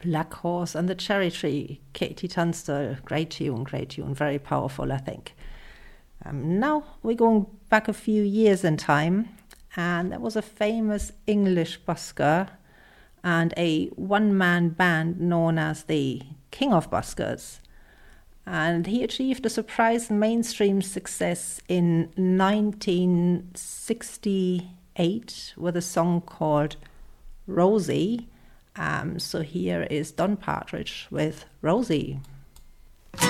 Black Horse and the Cherry Tree, Katie Tunstall, great tune, very powerful, I think. Now we're going back a few years in time, and there was a famous English busker and a one-man band known as the King of Buskers. And he achieved a surprise mainstream success in 1968 with a song called Rosie. So here is Don Partridge with Rosie.